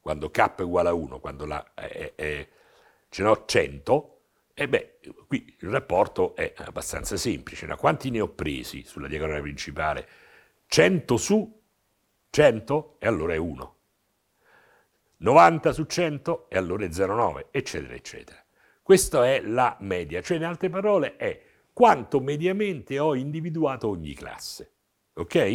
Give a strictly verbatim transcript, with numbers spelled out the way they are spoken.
quando k è uguale a uno, quando la, è, è, ce n'ho cento, e beh, qui il rapporto è abbastanza semplice. No? Quanti ne ho presi sulla diagonale principale? cento su cento, e allora è uno. novanta su cento, e allora è zero virgola nove, eccetera, eccetera. Questa è la media, cioè in altre parole è quanto mediamente ho individuato ogni classe. Ok?